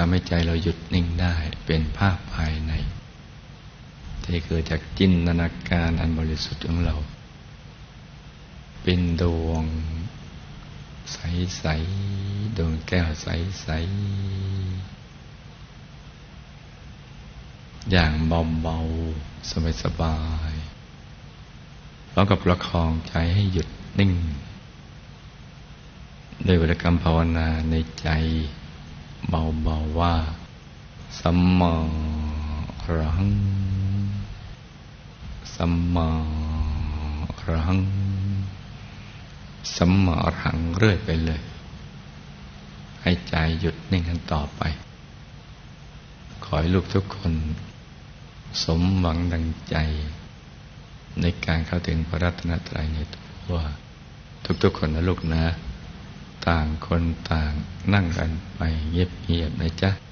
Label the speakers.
Speaker 1: ำให้ใจเราหยุดนิ่งได้เป็นภาพภายในที่เกิดจากจินตนาการอันบริสุทธิ์ของเราเป็นดวงใสๆดวงแก้วใสๆอย่างเบาๆสบายๆพร้อมกับประคองใจให้หยุดนิ่งโดยบริกรรมภาวนาในใจเบาๆว่าสัมมาอรหังสัมมาอรหังสัมมาอรหังเรื่อยไปเลยให้ใจหยุดนิ่งกันต่อไปขอให้ลูกทุกคนสมหวังดังใจในการเข้าถึงพระรัตนตรัยในตัวทุกๆคนนะลูกนะต่างคนต่างนั่งกันไปเงียบๆนะจ๊ะ